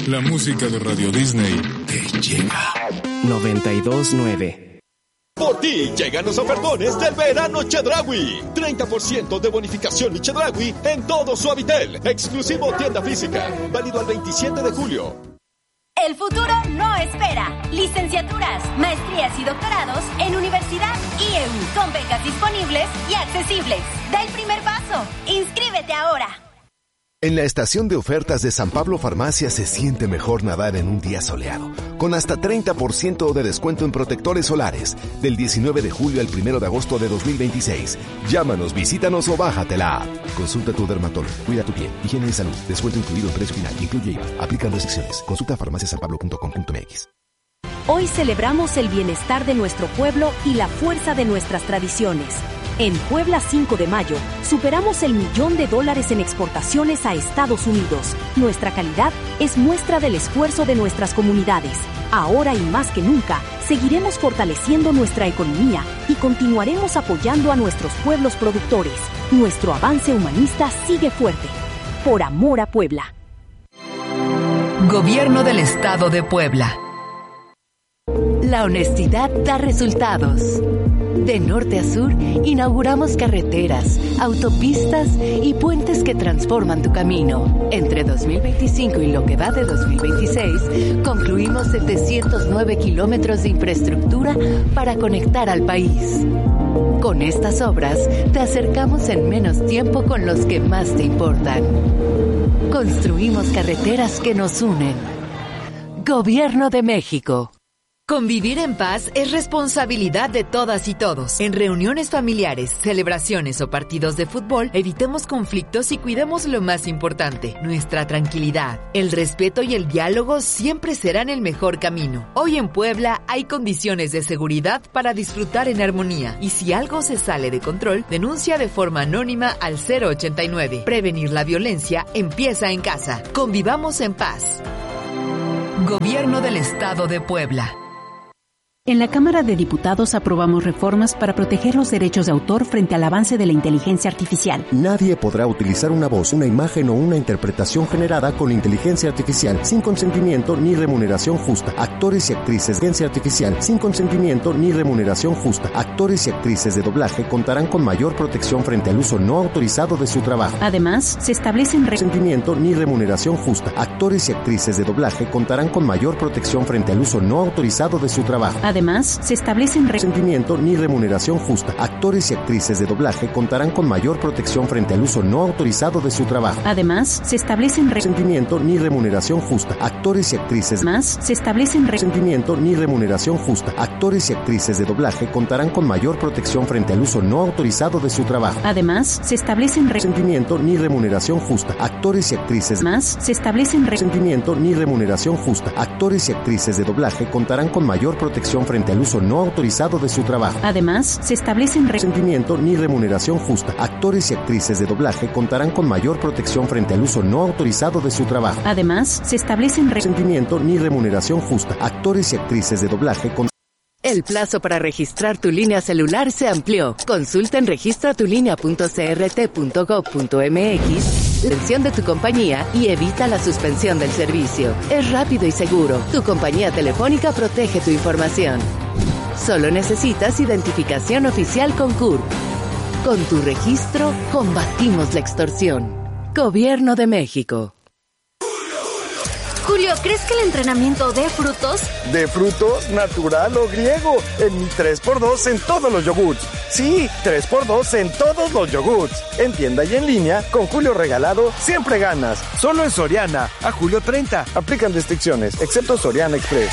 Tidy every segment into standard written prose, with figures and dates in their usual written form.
La música de Radio Disney te llega. 92.9. Por ti llegan los ofertones del verano Chedraui. 30% de bonificación y Chedraui en todo Suavitel. Exclusivo tienda física. Válido al 27 de julio. El futuro no espera. Licenciaturas, maestrías y doctorados en Universidad IEU. Con becas disponibles y accesibles. Da el primer paso. Inscríbete ahora. En la estación de ofertas de San Pablo Farmacia se siente mejor nadar en un día soleado, con hasta 30% de descuento en protectores solares, del 19 de julio al 1 de agosto de 2026. Llámanos, visítanos o bájate la app. Consulta a tu dermatólogo, cuida tu piel, higiene y salud, descuento incluido en precio final, incluye IVA, aplican restricciones. Consulta farmaciasanpablo.com.mx. Hoy celebramos el bienestar de nuestro pueblo y la fuerza de nuestras tradiciones. En Puebla 5 de mayo, superamos el $1.000.000 en exportaciones a Estados Unidos. Nuestra calidad es muestra del esfuerzo de nuestras comunidades. Ahora y más que nunca, seguiremos fortaleciendo nuestra economía y continuaremos apoyando a nuestros pueblos productores. Nuestro avance humanista sigue fuerte. Por amor a Puebla. Gobierno del Estado de Puebla. La honestidad da resultados. De norte a sur, inauguramos carreteras, autopistas y puentes que transforman tu camino. Entre 2025 y lo que va de 2026, concluimos 709 kilómetros de infraestructura para conectar al país. Con estas obras, te acercamos en menos tiempo con los que más te importan. Construimos carreteras que nos unen. Gobierno de México. Convivir en paz es responsabilidad de todas y todos. En reuniones familiares, celebraciones o partidos de fútbol, evitemos conflictos y cuidemos lo más importante, nuestra tranquilidad. El respeto y el diálogo siempre serán el mejor camino. Hoy en Puebla hay condiciones de seguridad para disfrutar en armonía. Y si algo se sale de control, denuncia de forma anónima al 089. Prevenir la violencia empieza en casa. Convivamos en paz. Gobierno del Estado de Puebla. En la Cámara de Diputados aprobamos reformas para proteger los derechos de autor frente al avance de la inteligencia artificial. Nadie podrá utilizar una voz, una imagen o una interpretación generada con inteligencia artificial sin consentimiento ni remuneración justa. Actores y actrices de inteligencia artificial sin consentimiento ni remuneración justa. Actores y actrices de doblaje contarán con mayor protección frente al uso no autorizado de su trabajo. Además, se establecen consentimiento ni remuneración justa. Actores y actrices de doblaje contarán con mayor protección frente al uso no autorizado de su trabajo. Además, se establecen consentimiento ni remuneración justa. Actores y actrices de doblaje contarán con mayor protección frente al uso no autorizado de su trabajo. Además, se establecen consentimiento ni remuneración justa. Actores y actrices se establecen consentimiento ni remuneración justa. Actores y actrices de doblaje contarán con mayor protección frente al uso no autorizado de su trabajo. Además, se establecen consentimiento ni remuneración justa. Actores y actrices se establecen consentimiento ni remuneración justa. Actores y actrices de doblaje contarán con mayor protección frente al uso no autorizado de su trabajo. Además, se establecen consentimiento ni remuneración justa. Actores y actrices de doblaje contarán con mayor protección frente al uso no autorizado de su trabajo. Además, se establecen consentimiento ni remuneración justa. Actores y actrices de doblaje El plazo para registrar tu línea celular se amplió. Consulta en registratulinea.crt.gov.mx la extensión de tu compañía y evita la suspensión del servicio. Es rápido y seguro. Tu compañía telefónica protege tu información. Solo necesitas identificación oficial con CURP. Con tu registro, combatimos la extorsión. Gobierno de México. Julio, ¿crees que el entrenamiento dé frutos? ¿De frutos, natural o griego? En mi 3x2 en todos los yogurts. Sí, 3x2 en todos los yogurts. En tienda y en línea, con Julio regalado, siempre ganas. Solo en Soriana, a julio 30. Aplican restricciones, excepto Soriana Express.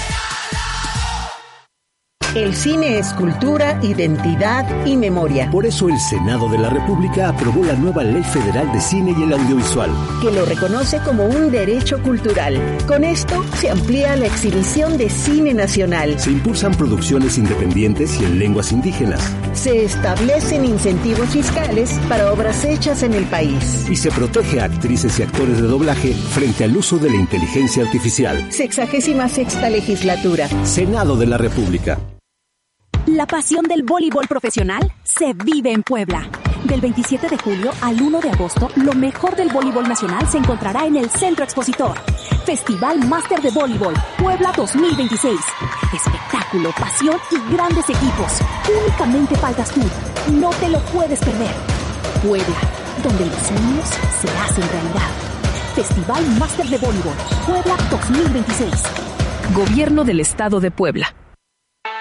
El cine es cultura, identidad y memoria. Por eso el Senado de la República aprobó la nueva Ley Federal de Cine y el Audiovisual, que lo reconoce como un derecho cultural. Con esto se amplía la exhibición de cine nacional. Se impulsan producciones independientes y en lenguas indígenas. Se establecen incentivos fiscales para obras hechas en el país. Y se protege a actrices y actores de doblaje frente al uso de la inteligencia artificial. 66ª legislatura. Senado de la República. La pasión del voleibol profesional se vive en Puebla. Del 27 de julio al 1 de agosto, lo mejor del voleibol nacional se encontrará en el Centro Expositor. Festival Máster de Voleibol Puebla 2026. Espectáculo, pasión y grandes equipos. Únicamente faltas tú. No te lo puedes perder. Puebla, donde los sueños se hacen realidad. Festival Máster de Voleibol Puebla 2026. Gobierno del Estado de Puebla.